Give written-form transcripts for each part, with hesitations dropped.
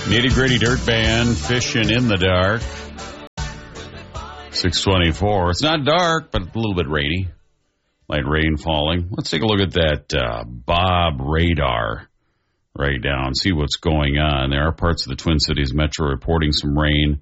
Nitty-gritty dirt band, fishing in the dark. 6:24. It's not dark, but a little bit rainy. Light rain falling. Let's take a look at that Bob radar right now and see what's going on. There are parts of the Twin Cities Metro reporting some rain.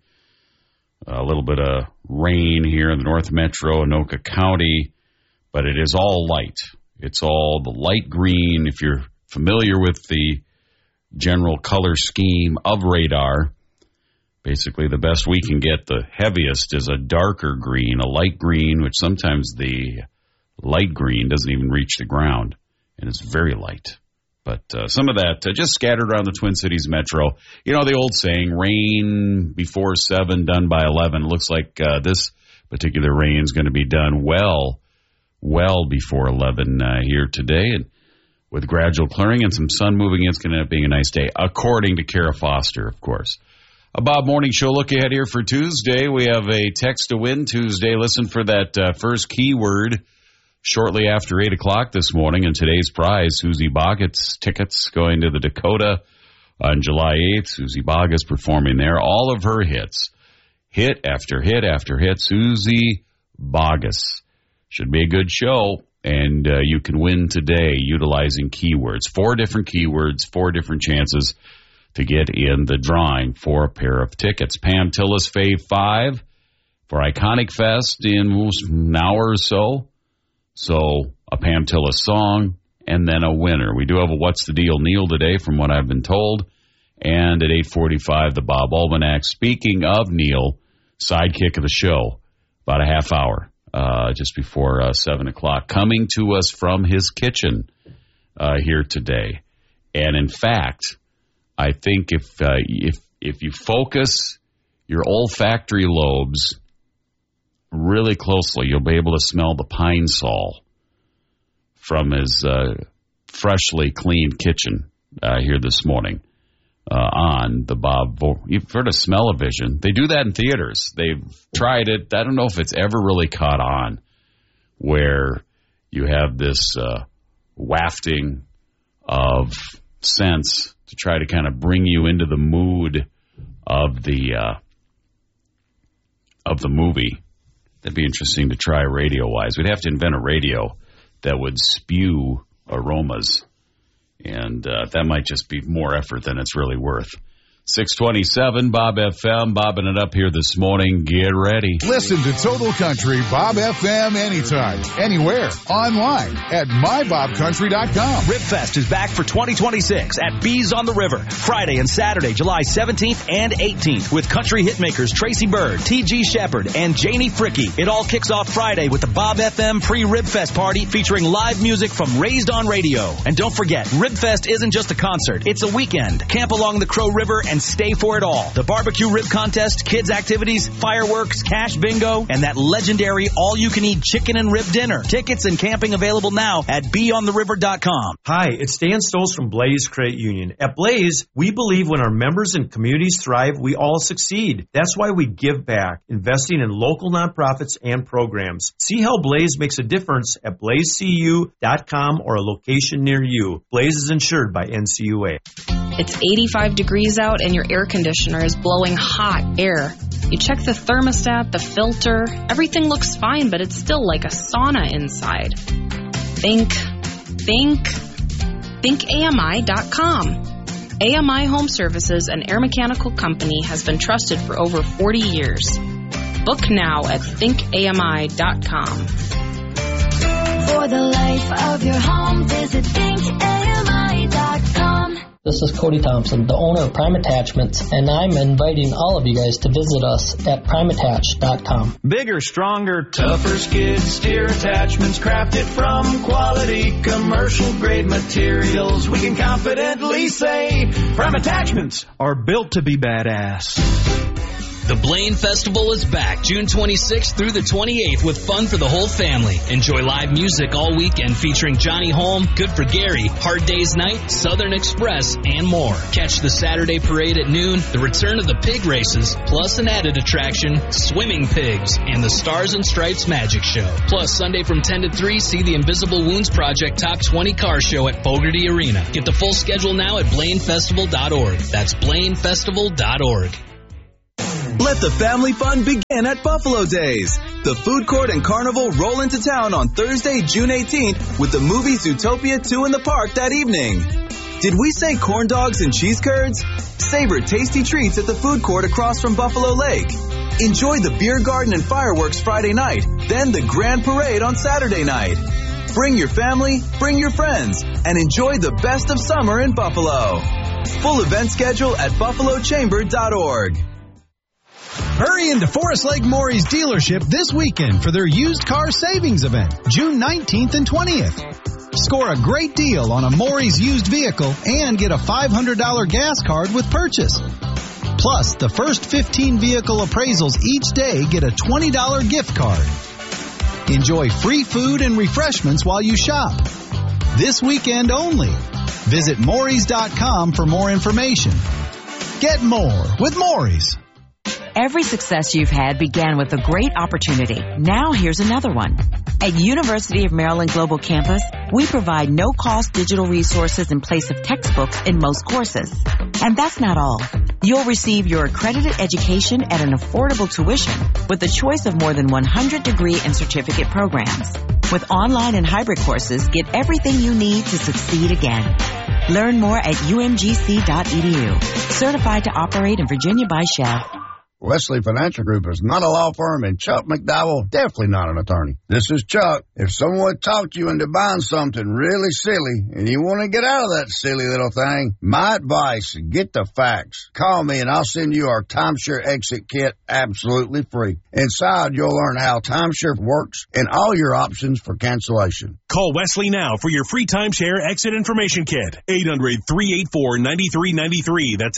A little bit of rain here in the North Metro, Anoka County, but it is all light. It's all the light green. If you're familiar with the general color scheme of radar, basically the best we can get, the heaviest is a darker green, a light green, which sometimes the light green doesn't even reach the ground, and it's very light. But some of that just scattered around the Twin Cities Metro. You know the old saying, rain before 7, done by 11. It looks like this particular rain is going to be done well before 11 here today. And with gradual clearing and some sun moving in, it's going to end up being a nice day, according to Kara Foster, of course. A Bob Morning Show look ahead here for Tuesday. We have a text to win Tuesday. Listen for that first keyword shortly after 8 o'clock this morning. And today's prize, Susie Boggett's tickets going to the Dakota on July 8th. Susie Boggett's performing there. All of her hits, hit after hit after hit. Susie Boggett's. Should be a good show. And you can win today utilizing keywords. 4 different keywords, 4 different chances to get in the drawing for a pair of tickets. Pam Tillis Fave 5 for Iconic Fest in an hour or so. So a Pam Tillis song and then a winner. We do have a What's the Deal Neil today from what I've been told. And at 8:45, the Bob Almanac. Speaking of Neil, sidekick of the show, about a half hour. Just before 7 o'clock, coming to us from his kitchen here today. And in fact, I think if you focus your olfactory lobes really closely, you'll be able to smell the pine sol from his freshly cleaned kitchen here this morning on the Bob. You've heard of Smell-O-Vision. They do that in theaters. They've tried it. I don't know if it's ever really caught on, where you have this wafting of scents to try to kind of bring you into the mood of the movie. That'd be interesting to try radio-wise. We'd have to invent a radio that would spew aromas. And that might just be more effort than it's really worth. 627, Bob FM, bobbing it up here this morning. Get ready. Listen to Total Country Bob FM anytime, anywhere, online at mybobcountry.com. RibFest is back for 2026 at Bees on the River, Friday and Saturday, July 17th and 18th, with country hitmakers Tracy Bird, T.G. Shepherd, and Janie Fricke. It all kicks off Friday with the Bob FM pre-RibFest party featuring live music from Raised on Radio. And don't forget, RibFest isn't just a concert, it's a weekend. Camp along the Crow River and stay for it all. The barbecue rib contest, kids activities, fireworks, cash bingo, and that legendary all-you-can-eat chicken and rib dinner. Tickets and camping available now at beontheriver.com. Hi, it's Dan Stoles from Blaze Credit Union. At Blaze, we believe when our members and communities thrive, we all succeed. That's why we give back, investing in local nonprofits and programs. See how Blaze makes a difference at blazecu.com or a location near you. Blaze is insured by NCUA. It's 85 degrees out and your air conditioner is blowing hot air. You check the thermostat, the filter, everything looks fine, but it's still like a sauna inside. Think AMI.com. AMI Home Services, an air mechanical company, has been trusted for over 40 years. Book now at thinkami.com. For the life of your home, visit thinkami.com. This is Cody Thompson, the owner of Prime Attachments, and I'm inviting all of you guys to visit us at primeattach.com. Bigger, stronger, tougher skid steer attachments crafted from quality commercial-grade materials. We can confidently say Prime Attachments are built to be badass. The Blaine Festival is back June 26th through the 28th with fun for the whole family. Enjoy live music all weekend featuring Johnny Holm, Good for Gary, Hard Day's Night, Southern Express, and more. Catch the Saturday parade at noon, the return of the pig races, plus an added attraction, swimming pigs, and the Stars and Stripes Magic Show. Plus, Sunday from 10 to 3, see the Invisible Wounds Project Top 20 Car Show at Fogarty Arena. Get the full schedule now at BlaineFestival.org. That's BlaineFestival.org. Let the family fun begin at Buffalo Days. The food court and carnival roll into town on Thursday, June 18th with the movie Zootopia 2 in the park that evening. Did we say corn dogs and cheese curds? Savor tasty treats at the food court across from Buffalo Lake. Enjoy the beer garden and fireworks Friday night, then the grand parade on Saturday night. Bring your family, bring your friends, and enjoy the best of summer in Buffalo. Full event schedule at buffalochamber.org. Hurry into Forest Lake Maury's dealership this weekend for their used car savings event, June 19th and 20th. Score a great deal on a Maury's used vehicle and get a $500 gas card with purchase. Plus, the first 15 vehicle appraisals each day get a $20 gift card. Enjoy free food and refreshments while you shop. This weekend only. Visit Maury's.com for more information. Get more with Maury's. Every success you've had began with a great opportunity. Now here's another one. At University of Maryland Global Campus, we provide no-cost digital resources in place of textbooks in most courses. And that's not all. You'll receive your accredited education at an affordable tuition with a choice of more than 100 degree and certificate programs. With online and hybrid courses, get everything you need to succeed again. Learn more at umgc.edu. Certified to operate in Virginia by Shell. Wesley Financial Group is not a law firm, and Chuck McDowell definitely not an attorney. This is Chuck. If someone talked you into buying something really silly and you want to get out of that silly little thing, my advice, get the facts. Call me and I'll send you our timeshare exit kit absolutely free. Inside, you'll learn how timeshare works and all your options for cancellation. Call Wesley now for your free timeshare exit information kit. 800-384-9393. That's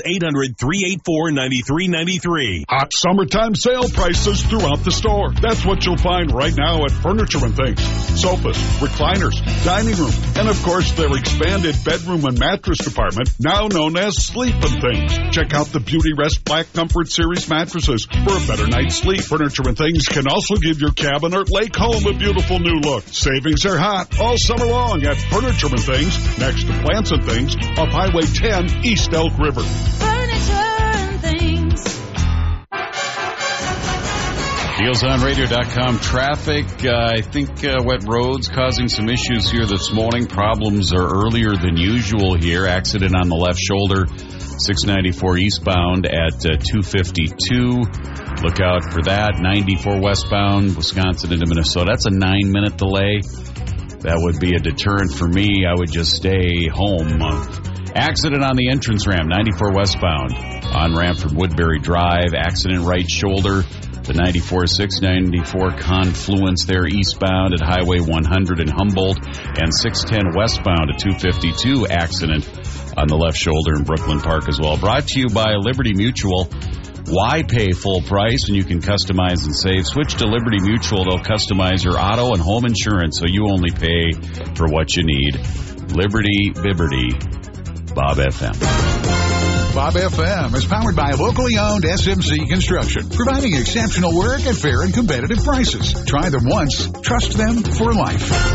800-384-9393. Hot summertime sale prices throughout the store. That's what you'll find right now at Furniture and Things. Sofas, recliners, dining room, and of course their expanded bedroom and mattress department, now known as Sleep and Things. Check out the Beauty Rest Black Comfort Series mattresses for a better night's sleep. Furniture and Things can also give your cabin or lake home a beautiful new look. Savings are hot all summer long at Furniture and Things, next to Plants and Things, off Highway 10, East Elk River. Furniture and Things. DealsOnRadio.com traffic. I think wet roads causing some issues here this morning. Problems are earlier than usual here. Accident on the left shoulder, 694 eastbound at 252. Look out for that. 94 westbound, Wisconsin into Minnesota. That's a 9-minute delay. That would be a deterrent for me. I would just stay home. Accident on the entrance ramp, 94 westbound. On ramp from Woodbury Drive. Accident right shoulder. The 94-694 confluence there eastbound at Highway 100 in Humboldt, and 610 westbound at 252 accident on the left shoulder in Brooklyn Park as well. Brought to you by Liberty Mutual. Why pay full price when you can customize and save? Switch to Liberty Mutual. They'll customize your auto and home insurance so you only pay for what you need. Liberty Bibberty, Bob FM. Bob FM is powered by locally owned SMC Construction, providing exceptional work at fair and competitive prices. Try them once, trust them for life.